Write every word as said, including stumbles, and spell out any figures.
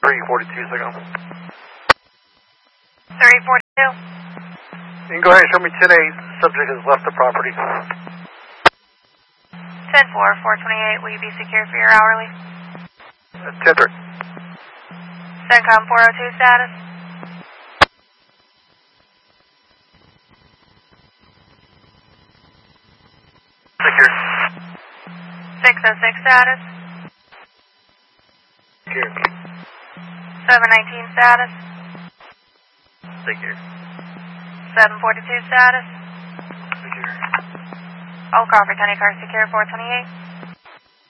three forty-two, second. three forty-two. You can go ahead and show me ten eight. Subject has left the property. ten four, four twenty-eight. Will you be secured for your hourly? ten three. CENTCOM four oh two status. Secure. six oh six status. Secure. seven nineteen status. Secure. seven forty-two status. Secure. All Crawford County cars secure four twenty-eight.